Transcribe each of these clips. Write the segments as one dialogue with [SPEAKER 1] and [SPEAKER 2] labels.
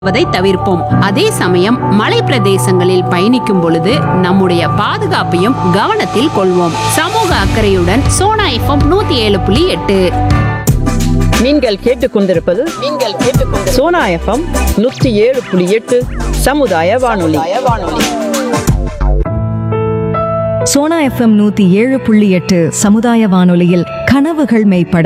[SPEAKER 1] வதை தவிர்ப்போம். அதே சமயம் மலை பிரதேசங்களில் பயணிக்கும் பொழுது நம்முடைய பாதுகாப்பையும் கவனத்தில் கொள்வோம். சமூக அக்கறையுடன் சோனா எஃப்எம் 107.8.
[SPEAKER 2] நீங்கள் கேட்டுக்கொண்டிருப்பது சோனா எஃப்எம் 107.8 சமுதாய வானொலி.
[SPEAKER 3] சோனா எஃப்எம் 107.8 சமுதாய வானொலியில் கனவுகள் மெய்ப்பட.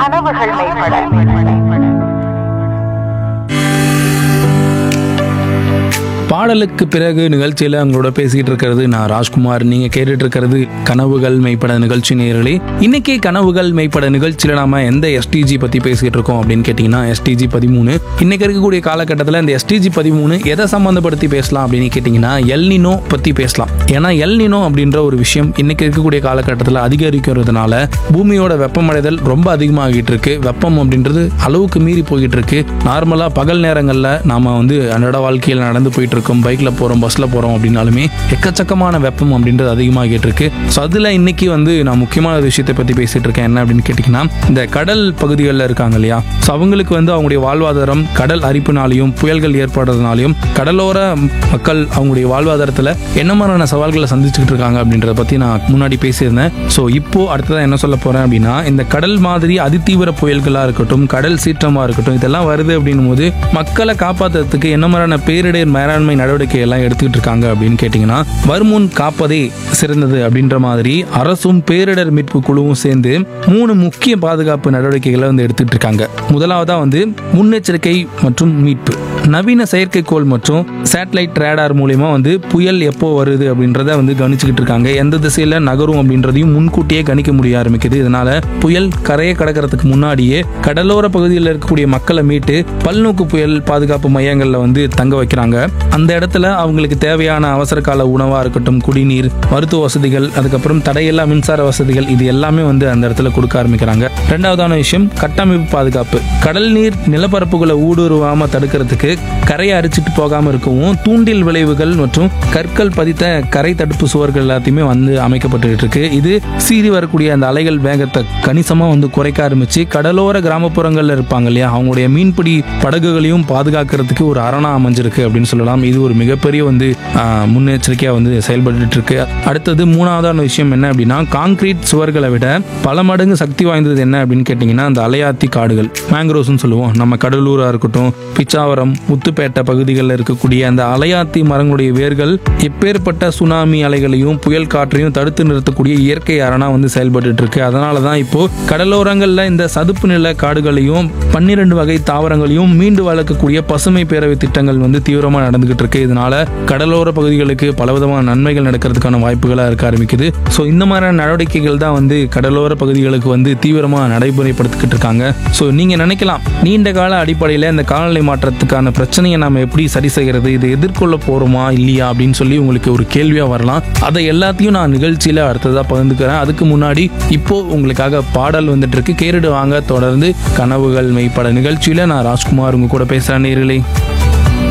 [SPEAKER 4] பாடலுக்கு பிறகு நிகழ்ச்சியில் உங்களோட பேசிட்டு இருக்கிறது நான் ராஜ்குமார். நீங்க கேட்டுட்டு இருக்கிறது கனவுகள் மெய்ப்பட நிகழ்ச்சி. நேயர்களே, இன்னைக்கு கனவுகள் மெய்ப்பட நிகழ்ச்சியில நாம எந்த எஸ்டிஜி பத்தி பேசிட்டு இருக்கோம் அப்படின்னு கேட்டீங்கன்னா எஸ்டிஜி 13. இன்னைக்கு இருக்கக்கூடிய காலகட்டத்தில் இந்த எஸ்டிஜி 13 எதை சம்பந்தப்படுத்தி பேசலாம் அப்படின்னு கேட்டீங்கன்னா எல்னினோ பத்தி பேசலாம். ஏன்னா எல்னினோ அப்படின்ற ஒரு விஷயம் இன்னைக்கு இருக்கக்கூடிய காலகட்டத்தில் அதிகரிக்கிறதுனால பூமியோட வெப்பமடைதல் ரொம்ப அதிகமாகிட்டு இருக்கு. வெப்பம் அப்படின்றது அளவுக்கு மீறி போயிட்டு இருக்கு. நார்மலா பகல் நேரங்களில் நாம அன்றாட வாழ்க்கையில் நடந்து போயிட்டு இருக்கோம், பைக்ல போறோம், பஸ்ல போறோம் அப்படின்னாலுமே எக்கச்சக்கமான வெப்பம் அப்படின்றது அதிகமாகிட்டு இருக்கு. ஸோ அதுல இன்னைக்கு நான் முக்கியமான விஷயத்தை பத்தி பேசிட்டு இருக்கேன். என்ன அப்படின்னு கேட்டீங்கன்னா, இந்த கடல் பகுதிகளில் இருக்காங்க இல்லையா, ஸோ அவங்களுக்கு அவங்களுடைய வாழ்வாதாரம் கடல் அரிப்புனாலையும் புயல்கள் ஏற்படுறதுனாலையும் கடலோர மக்கள் அவங்களுடைய வாழ்வாதாரத்துல என்ன மாதிரியான சவால்களை சந்திச்சுக்கிட்டு இருக்காங்க அப்படின்றத பத்தி நான் முன்னாடி பேசியிருந்தேன். ஸோ இப்போ அடுத்ததான் என்ன சொல்ல போறேன் அப்படின்னா, இந்த கடல் மாதிரி அதிதீவிர புயல்களா இருக்கட்டும், கடல் சீற்றமா இருக்கட்டும், இதெல்லாம் வருது அப்படின்னும் போது மக்களை காப்பாற்றுறதுக்கு என்ன மாதிரியான பேரிடர் மேலாண்மை நடவடிக்கை எல்லாம் எடுத்துக்கிட்டு இருக்காங்க அப்படின்னு கேட்டீங்கன்னா, வருமுன் காப்பதே சிறந்தது அப்படின்ற மாதிரி அரசும் பேரிடர் மீட்பு குழுவும் சேர்ந்து 3 முக்கிய பாதுகாப்பு நடவடிக்கைகளை எடுத்துட்டு இருக்காங்க. முதலாவதா முன்னெச்சரிக்கை மற்றும் மீட்பு. நவீன செயற்கைக்கோள் மற்றும் சேட்டலைட் ரேடார் மூலியமா புயல் எப்போ வருது அப்படின்றத கவனிச்சுக்கிட்டு இருக்காங்க. எந்த திசையில நகரும் அப்படின்றதையும் முன்கூட்டியே கணிக்க முடிய ஆரம்பிக்குது. இதனால புயல் கரையை கடக்கிறதுக்கு முன்னாடியே கடலோர பகுதியில் இருக்கக்கூடிய மக்களை மீட்டு பல்நோக்கு புயல் பாதுகாப்பு மையங்கள்ல தங்க வைக்கிறாங்க. அந்த இடத்துல அவங்களுக்கு தேவையான அவசர கால உணவா இருக்கட்டும், குடிநீர், மருத்துவ வசதிகள், அதுக்கப்புறம் தடையில்லா மின்சார வசதிகள், இது எல்லாமே அந்த இடத்துல கொடுக்க ஆரம்பிக்கிறாங்க. இரண்டாவதான விஷயம் கட்டமைப்பு பாதுகாப்பு. கடல் நீர் நிலப்பரப்புகளை ஊடுருவாம தடுக்கிறதுக்கு கரையை அரிச்சிட்டு போகாம இருக்கவும் தூண்டில் விளைவுகள் மற்றும் கற்கள் பதித்த கரை தடுப்பு சுவர்கள் எல்லாத்தையுமே அமைக்கப்பட்டு இருக்கு. இது சீறி வரக்கூடிய அந்த அலைகள் வேகத்தை கணிசமா குறைக்க ஆரம்பிச்சு கடலோர கிராமப்புறங்கள்ல இருப்பாங்க இல்லையா, அவங்களுடைய மீன்பிடி படகுகளையும் பாதுகாக்கிறதுக்கு ஒரு அரணா அமைஞ்சிருக்கு அப்படின்னு சொல்லலாம். இது ஒரு மிகப்பெரிய முன்னெச்சரிக்கையா செயல்பட்டு இருக்கு. அடுத்தது மூணாவதான விஷயம் என்ன அப்படின்னா, கான்கிரீட் சுவர்களை விட பல மடங்கு சக்தி வாய்ந்தது என்ன அப்படின்னு கேட்டீங்கன்னா, அந்த அலையாத்தி காடுகள், மேங்க்ரோவ்ஸ்னு சொல்லுவோம். நம்ம கடலூரா இருக்கட்டும், பிச்சாவரம், முத்துப்பேட்டை பகுதிகளில் இருக்கக்கூடிய அந்த அலையாத்தி மரங்களுடைய வேர்கள் எப்பேற்பட்ட சுனாமி அலைகளையும் புயல் காற்றையும் தடுத்து நிறுத்தக்கூடிய இயற்கை அரணா செயல்பட்டு இருக்கு. அதனாலதான் இப்போ கடலோரங்கள்ல இந்த சதுப்பு நில காடுகளையும் 12 வகை தாவரங்களையும் மீண்டு வளர்க்கக்கூடிய பசுமை பேரவை திட்டங்கள் தீவிரமா நடந்துகிட்டு இருக்கு. இதனால கடலோர பகுதிகளுக்கு பலவிதமான நன்மைகள் நடக்கிறதுக்கான வாய்ப்புகளா இருக்க ஆரம்பிக்குது. ஸோ இந்த மாதிரியான நடவடிக்கைகள் தான் கடலோர பகுதிகளுக்கு தீவிரமா நடைமுறைப்படுத்திக்கிட்டு இருக்காங்க. ஸோ நீங்க நினைக்கலாம், நீண்ட கால அடிப்படையில் இந்த காலநிலை மாற்றத்துக்கான பிரச்சனையை நம்ம எப்படி சரி செய்யறது, இதை எதிர்கொள்ள போறோமா இல்லையா அப்படின்னு சொல்லி உங்களுக்கு ஒரு கேள்வியா வரலாம். அதை எல்லாத்தையும் நான் நிகழ்ச்சியில அடுத்ததா பகிர்ந்துக்கிறேன். அதுக்கு முன்னாடி இப்போ உங்களுக்காக பாடல் வந்துட்டு இருக்கு, கேட்டுட்டு வாங்க. தொடர்ந்து கனவுகள் மெய்ப்பட நிகழ்ச்சியில நான் ராஜ்குமார் உங்க கூட பேசுறேன். நேயர்களே.